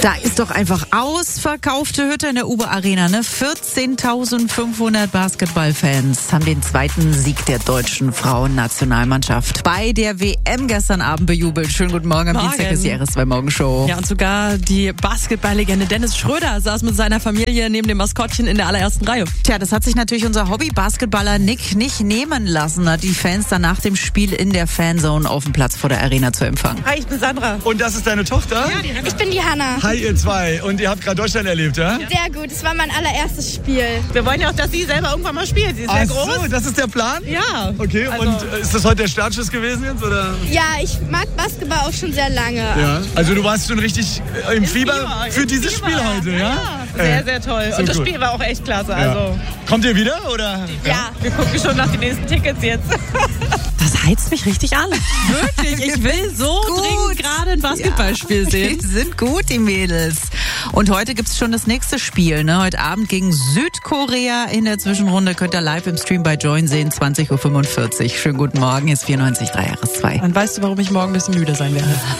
Da ist doch einfach ausverkaufte Hütte in der Uber Arena, ne? 14.500 Basketballfans haben den zweiten Sieg der deutschen Frauennationalmannschaft bei der WM gestern Abend bejubelt. Schönen guten Morgen, am Dienstag ist die RS2 Morgenshow. Ja, und sogar die Basketballlegende Dennis Schröder saß mit seiner Familie neben dem Maskottchen in der allerersten Reihe. Tja, das hat sich natürlich unser Hobby-Basketballer Nick nicht nehmen lassen, hat die Fans dann nach dem Spiel in der Fanzone auf dem Platz vor der Arena zu empfangen. Hi, ich bin Sandra. Und das ist deine Tochter? Ja, die Hanna. Ich bin die Hanna. Hi ihr zwei. Und ihr habt gerade Deutschland erlebt, ja? Sehr gut, es war mein allererstes Spiel. Wir wollen ja auch, dass sie selber irgendwann mal spielt. Sie ist sehr groß. So, das ist der Plan? Ja. Okay, Also- und ist das heute der Startschuss gewesen jetzt, oder? Ja, ich mag Basketball auch schon sehr lange. Ja. Also du warst schon richtig im Fieber für dieses Fieber. Spiel heute, ja? Sehr, sehr toll. So Und das gut. Spiel war auch echt klasse. Ja. Also, Kommt ihr wieder, oder? Ja. wir gucken schon nach den nächsten Tickets jetzt. Das heizt mich richtig an. Wirklich, ich will so dringend gerade ein Basketballspiel sehen. Die sind gut, die Mädels. Und heute gibt's schon das nächste Spiel, ne? Heute Abend gegen Südkorea in der Zwischenrunde. Könnt ihr live im Stream bei Join sehen, 20.45 Uhr. Schönen guten Morgen, hier ist 94.3 RS2. Dann weißt du, warum ich morgen ein bisschen müde sein werde.